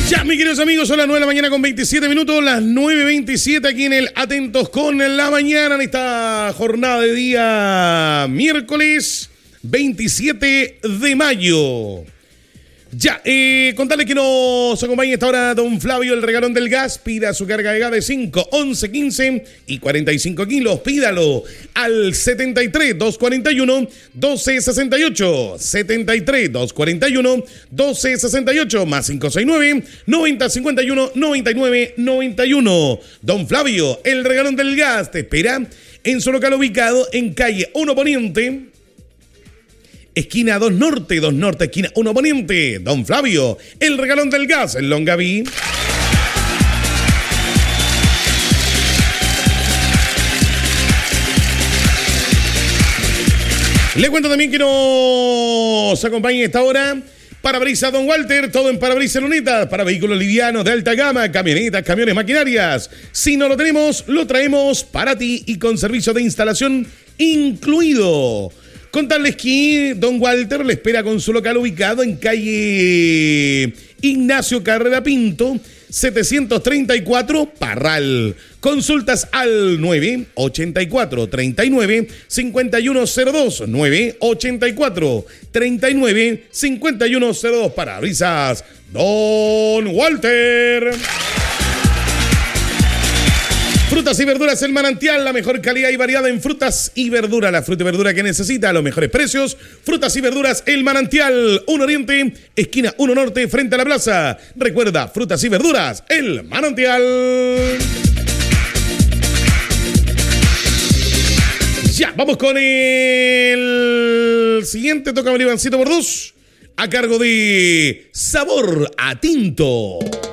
Ya, mis queridos amigos, son las 9 de la mañana con 27 minutos, las 9:27 aquí en el Atentos con la Mañana, en esta jornada de día miércoles 27 de mayo. Ya, contarles que nos acompaña esta hora don Flavio, el regalón del gas. Pida su carga de gas de 5, 11, 15 y 45 kilos. Pídalo al 73 241 1268. 73 241 1268 más 569 90 51 99 91. Don Flavio, el regalón del gas, te espera en su local ubicado en calle 1 Poniente, esquina 2 Norte, esquina 1 Poniente. Don Flavio, el regalón del gas en Longaví. Le cuento también que nos acompaña a esta hora Parabrisas Don Walter, todo en Parabrisas Lunetas, para vehículos livianos de alta gama, camionetas, camiones, maquinarias. Si no lo tenemos, lo traemos para ti y con servicio de instalación incluido. Contarles que Don Walter le espera con su local ubicado en calle Ignacio Carrera Pinto, 734 Parral. Consultas al 984-39-5102, 984-39-5102. Parabrisas Don Walter. Frutas y verduras El Manantial, la mejor calidad y variedad en frutas y verduras. La fruta y verdura que necesita a los mejores precios. Frutas y verduras El Manantial, 1 Oriente, esquina 1 Norte, frente a la plaza. Recuerda, frutas y verduras El Manantial. Ya, vamos con el siguiente. Toca Ivancito por 2, a cargo de Sabor a Tinto.